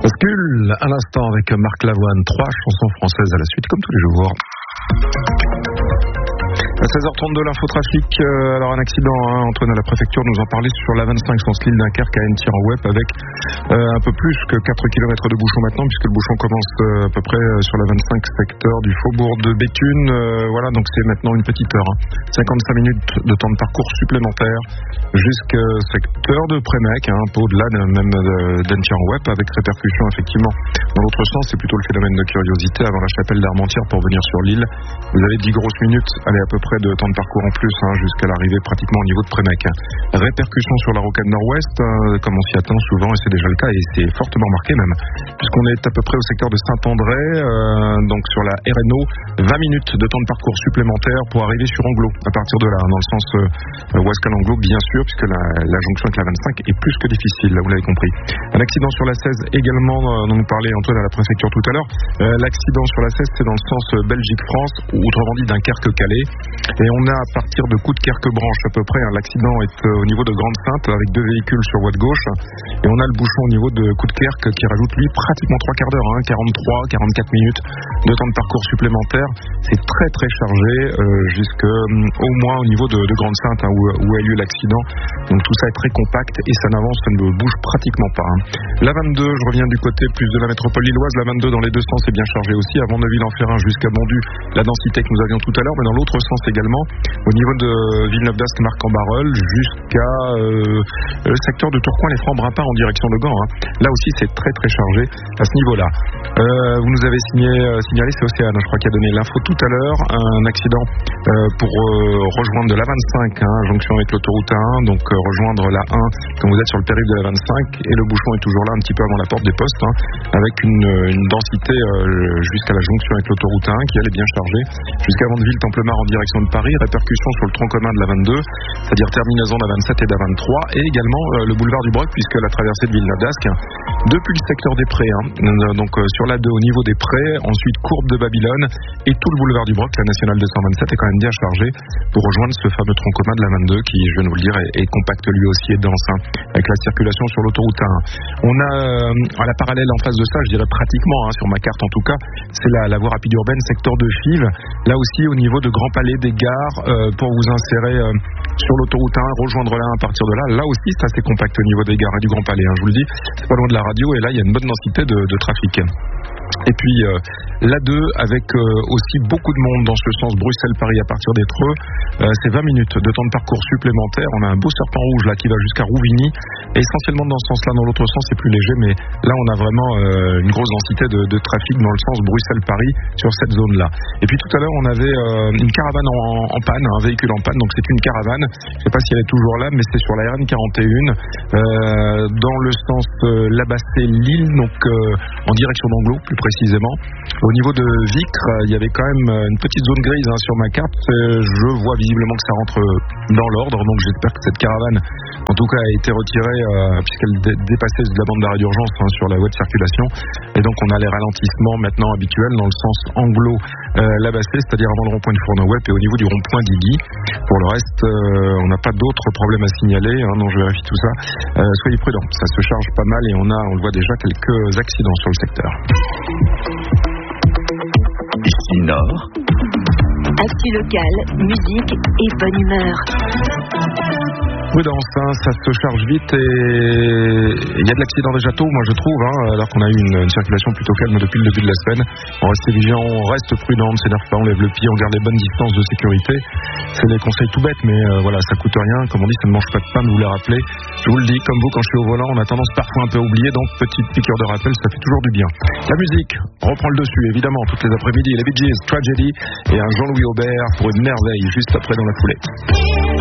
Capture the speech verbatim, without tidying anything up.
Bascule à l'instant avec Marc Lavoine, trois chansons françaises à la suite comme tous les jours. À seize heures trente-deux, l'infotrafic. Euh, alors un accident, hein, Antoine à la préfecture nous en parlait sur la vingt-cinq, sens Lille Dunkerque à N-Web avec euh, un peu plus que quatre kilomètres de bouchon maintenant, puisque le bouchon commence euh, à peu près euh, sur la vingt-cinq secteur du faubourg de Béthune. Euh, voilà, donc c'est maintenant une petite heure. Hein. cinquante-cinq minutes de temps de parcours supplémentaire jusqu'au secteur de Prémec, hein, un peu au-delà de, même d'N-Web, avec répercussion effectivement. Dans l'autre sens, c'est plutôt le phénomène de curiosité avant la chapelle d'Armentières pour venir sur l'île. Vous avez dix grosses minutes, allez à peu près de temps de parcours en plus, hein, jusqu'à l'arrivée pratiquement au niveau de Prémec. Répercussion sur la rocade nord-ouest, euh, comme on s'y attend souvent, et c'est déjà le cas, et c'est fortement marqué même, puisqu'on est à peu près au secteur de Saint-André, euh, donc sur la R N O, vingt minutes de temps de parcours supplémentaire pour arriver sur Anglo, à partir de là, hein, dans le sens euh, Ouascal-Anglo, bien sûr, puisque la, la jonction avec la vingt-cinq est plus que difficile, là vous l'avez compris. Un accident sur la seize également, euh, dont nous parlait Antoine à la préfecture tout à l'heure. Euh, l'accident sur la seize, c'est dans le sens Belgique-France, ou autrement dit Dunkerque-Calais. Et on a à partir de Coudekerque-Branche à peu près, hein, l'accident est euh, au niveau de Grande-Sainte avec deux véhicules sur voie de gauche. Et on a le bouchon au niveau de Coudekerque qui rajoute lui pratiquement trois quarts d'heure, hein, quarante-trois, quarante-quatre minutes de temps de parcours supplémentaire. C'est très très chargé euh, jusqu'au euh, moins au niveau de, de Grande-Sainte, hein, où, où a eu lieu l'accident. Donc tout ça est très compact et ça n'avance, ça ne bouge pratiquement pas. Hein. La vingt-deux, je reviens du côté plus de la métropole lilloise. La vingt-deux dans les deux sens est bien chargée aussi, avant Neuville-en-Ferrin jusqu'à Bondu, la densité que nous avions tout à l'heure, mais dans l'autre sens également, au niveau de Villeneuve-d'Ascq, Marc-en-Barœul, jusqu'à euh, le secteur de Tourcoing, les Francs-Brapins en direction de Gand. Hein. Là aussi, c'est très très chargé à ce niveau-là. Euh, vous nous avez signé, euh, signalé, c'est Océane, je crois, qui a donné l'info tout à l'heure, un accident euh, pour euh, rejoindre de la vingt-cinq, hein, jonction avec l'autoroute A un, donc euh, rejoindre la un quand vous êtes sur le périph' de la vingt-cinq, et le bouchon est toujours là, un petit peu avant la porte des postes, hein, avec une, une densité euh, jusqu'à la jonction avec l'autoroute A un qui elle est bien chargée, jusqu'à Vandeville-Templemar en direction de Paris, répercussion sur le tronc commun de la vingt-deux, c'est-à-dire terminaison de la vingt-sept et de la vingt-trois, et également euh, le boulevard du Broc, puisque la traversée de Villeneuve-d'Ascq, depuis le secteur des Prés, hein, donc euh, sur la deux au niveau des Prés, ensuite courbe de Babylone, et tout le boulevard du Broc, la nationale deux cent vingt-sept est quand même bien chargée pour rejoindre ce fameux tronc commun de la vingt-deux, qui, je viens de vous le dire, est, est compact lui aussi et dense, hein, avec la circulation sur l'autoroute A un. On a euh, à la parallèle en face de ça, je dirais pratiquement, hein, sur ma carte en tout cas, c'est la, la voie rapide urbaine, secteur de Fives, là aussi au niveau de Grand Palais, des gares, euh, pour vous insérer euh, sur l'autoroute A un, rejoindre la un à partir de là, là aussi c'est assez compact au niveau des gares et du Grand Palais, hein, je vous le dis, c'est pas loin de la radio, et là il y a une bonne densité de, de trafic. Et puis euh, l'A deux avec euh, aussi beaucoup de monde dans ce sens Bruxelles-Paris à partir des Treux, euh, c'est vingt minutes de temps de parcours supplémentaire. On a un beau serpent rouge là qui va jusqu'à Rouvigny, et essentiellement dans ce sens-là. Dans l'autre sens c'est plus léger, mais là on a vraiment euh, une grosse densité de, de trafic dans le sens Bruxelles-Paris sur cette zone-là. Et puis tout à l'heure on avait euh, une caravane en, en panne, un véhicule en panne, donc c'est une caravane, je ne sais pas si elle est toujours là, mais c'est sur la R N quarante et un euh, dans le sens euh, Labassé-Lille, donc euh, en direction d'Anglo plus précisément. Au niveau de Vicre, il y avait quand même une petite zone grise, hein, sur ma carte. Je vois visiblement que ça rentre dans l'ordre, donc j'espère que cette caravane, en tout cas, a été retirée euh, puisqu'elle dé- dépassait de la bande d'arrêt d'urgence, hein, sur la voie de circulation. Et donc on a les ralentissements maintenant habituels dans le sens Anglo-Labassé, euh, c'est-à-dire avant le rond-point de Fourneau-Web et au niveau du rond-point d'Iggy. Pour le reste, euh, on n'a pas d'autres problèmes à signaler, hein, donc je vérifie tout ça. Euh, soyez prudents, ça se charge pas mal et on a, on le voit déjà, quelques accidents sur le secteur. Ici Nord. Actu locale, musique et bonne humeur. Prudence, hein, ça se charge vite et il y a de l'accident déjà tôt, moi je trouve, hein, alors qu'on a eu une, une circulation plutôt calme depuis le début de la semaine. On reste vigilant, on reste prudent, on ne s'énerve pas, on lève le pied, on garde les bonnes distances de sécurité. C'est des conseils tout bêtes, mais euh, voilà, ça coûte rien. Comme on dit, ça ne mange pas de pain de vous les rappeler. Je vous le dis, comme vous, quand je suis au volant, on a tendance parfois un peu à oublier, donc petite piqûre de rappel, ça fait toujours du bien. La musique reprend le dessus, évidemment, toutes les après-midi. Les Bee Gees, Tragedy et un Jean-Louis Aubert pour une merveille juste après dans la foulée.